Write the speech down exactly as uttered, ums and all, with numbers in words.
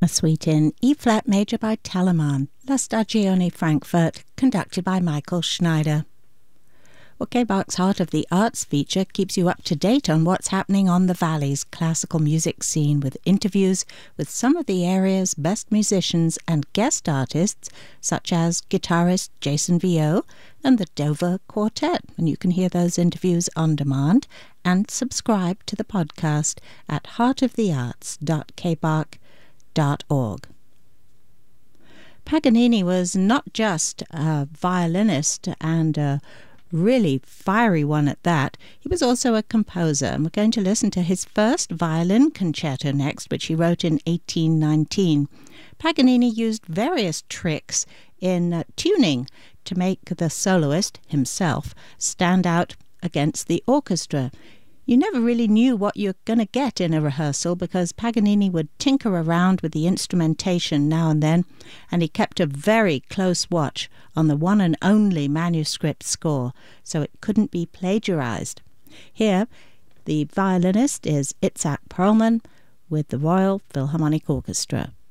A suite in E-flat major by Telemann, La Stagione Frankfurt, conducted by Michael Schneider. Well, K B A C's Heart of the Arts feature keeps you up to date on what's happening on the Valley's classical music scene, with interviews with some of the area's best musicians and guest artists, such as guitarist Jason Vio and the Dover Quartet. And you can hear those interviews on demand and subscribe to the podcast at heart of the arts dot k b a c dot org. Paganini was not just a violinist, and a really fiery one at that. He was also a composer, and we're going to listen to his first violin concerto next, which he wrote in eighteen nineteen. Paganini used various tricks in uh, tuning to make the soloist himself stand out against the orchestra. You never really knew what you're going to get in a rehearsal, because Paganini would tinker around with the instrumentation now and then, and he kept a very close watch on the one and only manuscript score, so it couldn't be plagiarized. Here, the violinist is Itzhak Perlman with the Royal Philharmonic Orchestra.